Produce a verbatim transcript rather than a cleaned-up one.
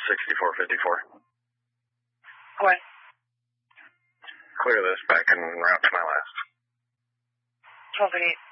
sixty-four fifty-four. What? Clear this back en route to my last. twelve eighty-eight.